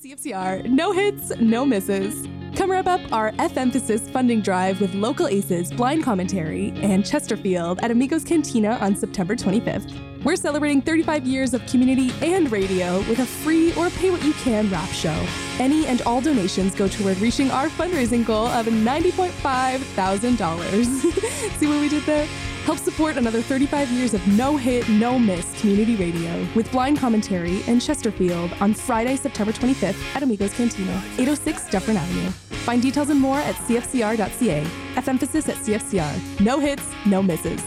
CFCR, no hits, no misses. Come wrap up our F-Emphasis funding drive with local aces, blind commentary, and Chesterfield at Amigos Cantina on September 25th. We're celebrating 35 years of community and radio with a free or pay-what-you-can rap show. Any and all donations go toward reaching our fundraising goal of $90.5 thousand. See what we did there? Help support another 35 years of no-hit, no-miss community radio with blind commentary and Chesterfield on Friday, September 25th at Amigos Cantina, 806 Dufferin Avenue. Find details and more at cfcr.ca. F-Emphasis at CFCR. No hits, no misses.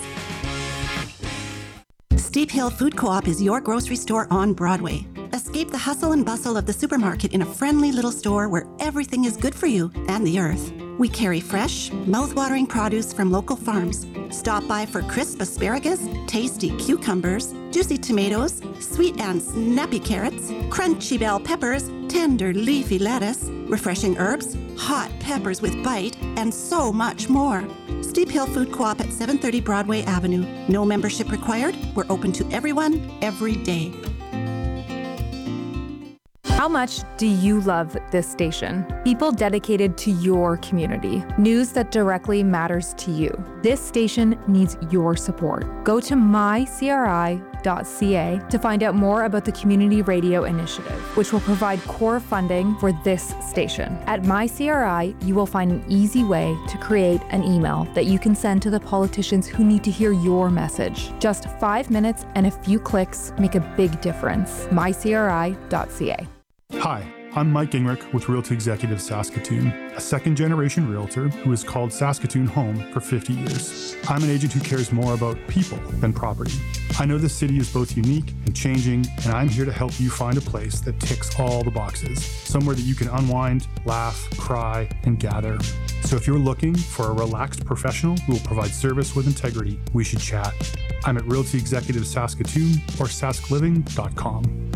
Steep Hill Food Co-op is your grocery store on Broadway. Escape the hustle and bustle of the supermarket in a friendly little store where everything is good for you and the earth. We carry fresh, mouth-watering produce from local farms. Stop by for crisp asparagus, tasty cucumbers, juicy tomatoes, sweet and snappy carrots, crunchy bell peppers, tender leafy lettuce, refreshing herbs, hot peppers with bite, and so much more. Steep Hill Food Co-op at 730 Broadway Avenue. No membership required. We're open to everyone, every day. How much do you love this station? People dedicated to your community. News that directly matters to you. This station needs your support. Go to mycri.ca to find out more about the Community Radio Initiative, which will provide core funding for this station. At MyCRI, you will find an easy way to create an email that you can send to the politicians who need to hear your message. Just 5 minutes and a few clicks make a big difference. mycri.ca. Hi, I'm Mike Gingrich with Realty Executive Saskatoon, a second-generation realtor who has called Saskatoon home for 50 years. I'm an agent who cares more about people than property. I know this city is both unique and changing, and I'm here to help you find a place that ticks all the boxes, somewhere that you can unwind, laugh, cry, and gather. So if you're looking for a relaxed professional who will provide service with integrity, we should chat. I'm at Realty Executive Saskatoon or SaskLiving.com.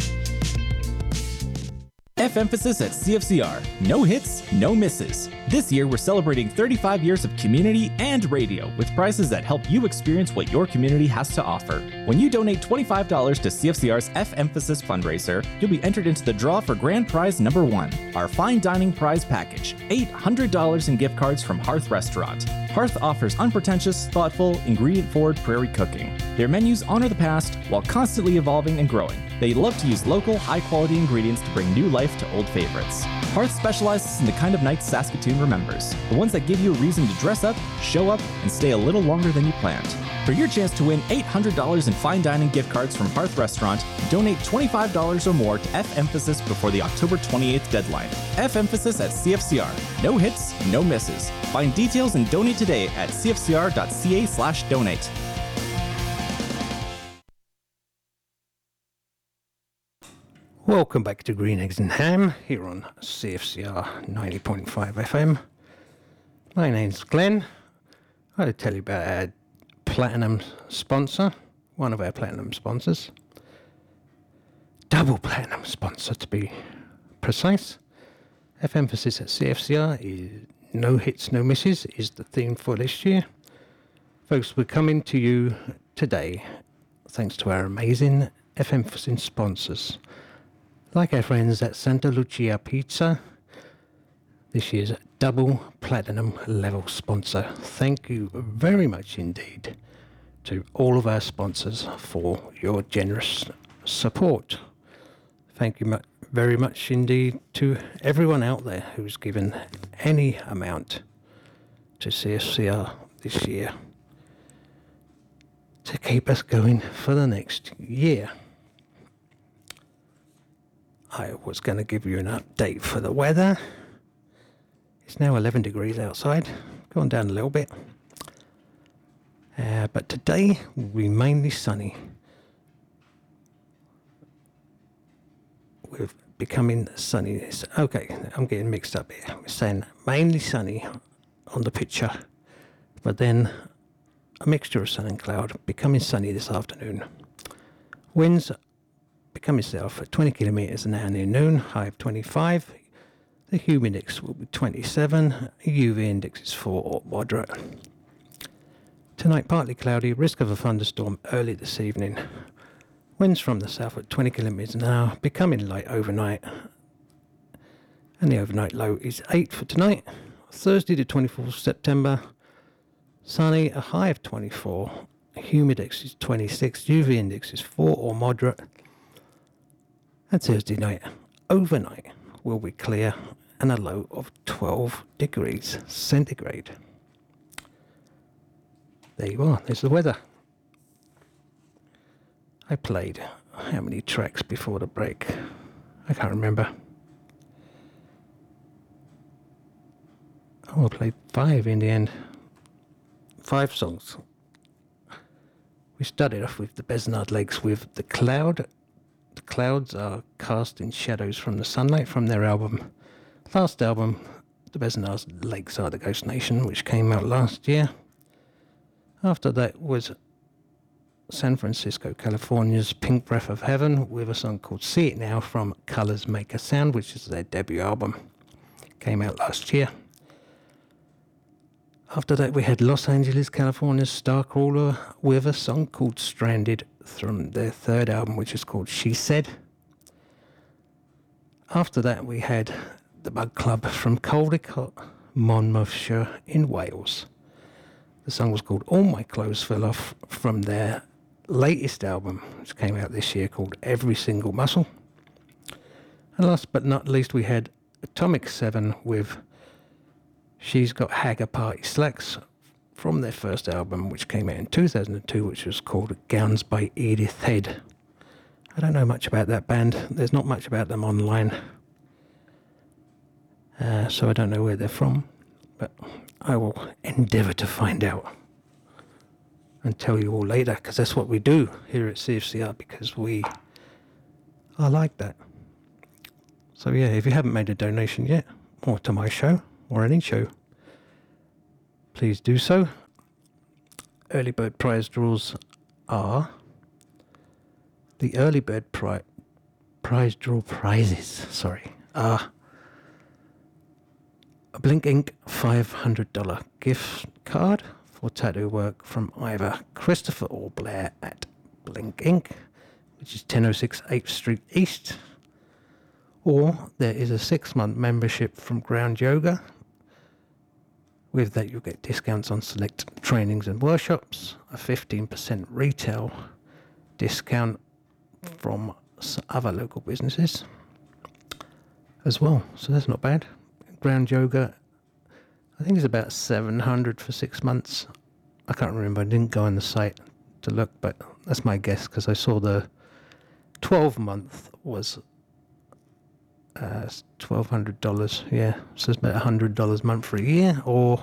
F-Emphasis at CFCR. No hits, no misses. This year, we're celebrating 35 years of community and radio with prices that help you experience what your community has to offer. When you donate $25 to CFCR's F-Emphasis fundraiser, you'll be entered into the draw for grand prize number 1, our fine dining prize package, $800 in gift cards from Hearth Restaurant. Hearth offers unpretentious, thoughtful, ingredient-forward prairie cooking. Their menus honor the past while constantly evolving and growing. They love to use local, high-quality ingredients to bring new life to old favorites. Hearth specializes in the kind of nights Saskatoon remembers, the ones that give you a reason to dress up, show up, and stay a little longer than you planned. For your chance to win $800 in fine dining gift cards from Hearth Restaurant, donate $25 or more to F-Emphasis before the October 28th deadline. F-Emphasis at CFCR. No hits, no misses. Find details and donate today at cfcr.ca/donate. Welcome back to Green Eggs and Ham here on CFCR 90.5 FM. My name's Glenn. I'll tell you about our platinum sponsor, one of our platinum sponsors. Double platinum sponsor to be precise. F-Emphasis at CFCR is no hits, no misses is the theme for this year. Folks, we're coming to you today thanks to our amazing F-Emphasis sponsors. Like our friends at Santa Lucia Pizza, this year's double platinum level sponsor. Thank you very much indeed to all of our sponsors for your generous support. Thank you very much indeed to everyone out there who's given any amount to CFCR this year to keep us going for the next year. I was going to give you an update for the weather. It's now 11 degrees outside, gone down a little bit. But today will be mainly sunny. We're becoming sunny. Okay, I'm getting mixed up here. We're saying mainly sunny on the picture, but then a mixture of sun and cloud, becoming sunny this afternoon. Winds becoming south at 20 kilometres an hour near noon, high of 25. The humidity index will be 27. UV index is 4 or moderate. Tonight, partly cloudy, risk of a thunderstorm early this evening. Winds from the south at 20 kilometres an hour, becoming light overnight. And the overnight low is 8 for tonight. Thursday the 24th September. Sunny, a high of 24. Humid index is 26. UV index is 4 or moderate. And Thursday night, overnight, will be clear and a low of 12 degrees centigrade. There you are. There's the weather. I played how many tracks before the break? I can't remember. Oh, I played 5 in the end. 5 songs. We started off with the Besnard Lakes with The Cloud. The clouds are casting shadows from the sunlight from their last album, The Besnard Lakes Are the Ghost Nation, which came out last year. After that was San Francisco, California's Pink Breath of Heaven with a song called See It Now from Colors Make a Sound, which is their debut album. Came out last year. After that we had Los Angeles, California's Starcrawler with a song called Stranded from their third album, which is called She Said. After that we had the Bug Club from Caldicot, Monmouthshire in Wales. The song was called All My Clothes Fell Off from their latest album, which came out this year, called Every Single Muscle. And last but not least, we had Atomic 7 with She's Got Hagger Party Slacks from their first album, which came out in 2002, which was called Gowns by Edith Head. I don't know much about that band. There's not much about them online. So I don't know where they're from, but I will endeavour to find out and tell you all later, because that's what we do here at CFCR, because we are like that. So yeah, if you haven't made a donation yet, or to my show, or any show, please do so. Early bird prize draws are the early bird prize draw prizes, are a Blink Ink $500 gift card for tattoo work from either Christopher or Blair at Blink Ink, which is 1006 8th Street East, or there is a 6-month membership from Ground Yoga. With that you'll get discounts on select trainings and workshops, a 15% retail discount from other local businesses as well, so that's not bad. Ground Yoga, I think it's about $700 for 6 months. I can't remember, I didn't go on the site to look, but that's my guess, because I saw the 12-month was $1,200, yeah, so it's about $100 a month for a year, or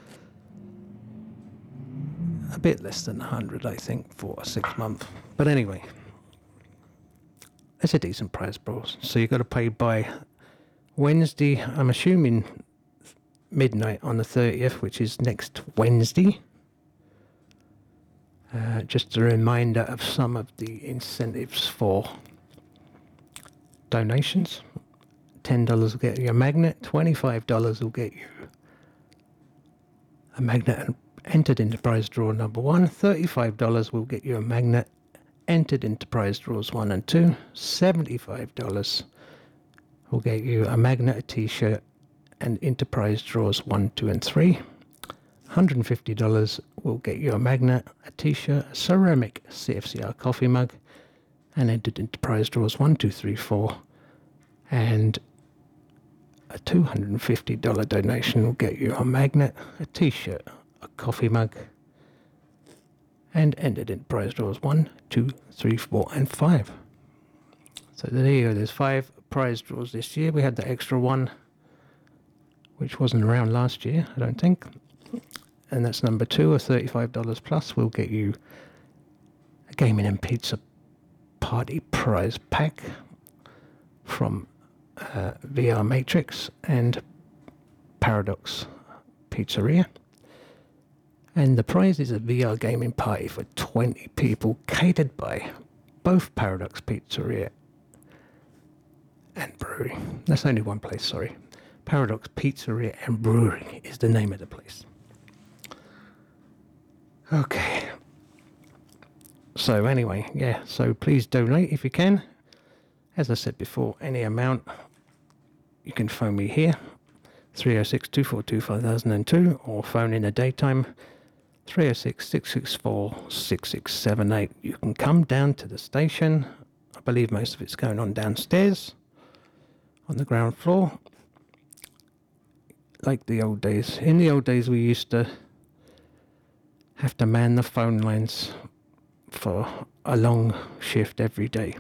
a bit less than 100, I think, for a 6 month. But anyway, it's a decent price, bros. So you've got to pay by Wednesday, I'm assuming midnight on the 30th, which is next Wednesday. Just a reminder of some of the incentives for donations. $10 will get you a magnet, $25 will get you a magnet entered into prize draw number 1, $35 will get you a magnet entered into prize draws 1 and 2, $75 will get you a magnet, a t-shirt, and enterprise draws 1, 2, and 3. $150 will get you a magnet, a t-shirt, a ceramic CFCR coffee mug, and entered enterprise draws 1, 2, 3, 4. And a $250 donation will get you a magnet, a t-shirt, a coffee mug, and entered enterprise draws 1, 2, 3, 4, and 5. So there you go, there's 5 prize draws this year. We had the extra one, which wasn't around last year, I don't think. And that's number 2, a $35 plus will get you a Gaming and Pizza Party prize pack from VR Matrix and Paradox Pizzeria. And the prize is a VR gaming party for 20 people, catered by both Paradox Pizzeria and Brewery. That's only one place, sorry. Paradox Pizzeria and Brewery is the name of the place. Okay. So anyway, yeah, so please donate if you can. As I said before, any amount you can phone me here, 306-242-5002, or phone in the daytime, 306-664-6678. You can come down to the station. I believe most of it's going on downstairs on the ground floor. Like the old days. In the old days, we used to have to man the phone lines for a long shift every day.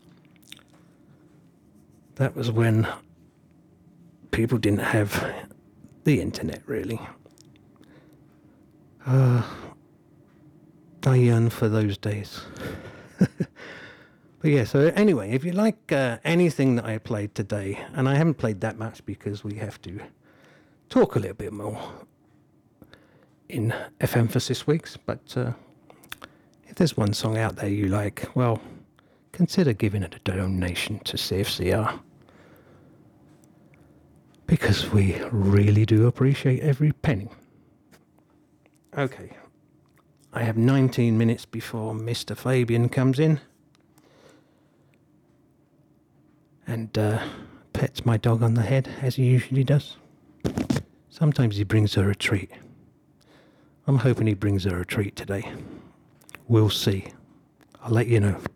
That was when people didn't have the internet, really. I yearn for those days. But yeah, so anyway, if you like anything that I played today, and I haven't played that much because we have to talk a little bit more in FM for 6 weeks, but if there's one song out there you like, well, consider giving it a donation to CFCR, because we really do appreciate every penny. Okay, I have 19 minutes before Mr. Fabian comes in and pets my dog on the head, as he usually does. Sometimes he brings her a treat. I'm hoping he brings her a treat today. We'll see. I'll let you know.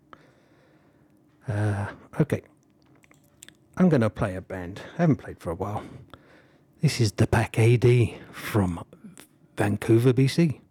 Okay. I'm going to play a band. I haven't played for a while. This is the Pack AD from Vancouver, BC.